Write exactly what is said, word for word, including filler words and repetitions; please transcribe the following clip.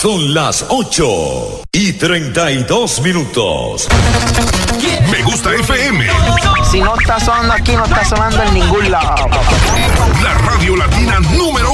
Son las ocho y treinta y dos minutos. Me Gusta F M. Si no está sonando aquí, no está sonando en ningún lado. La radio latina número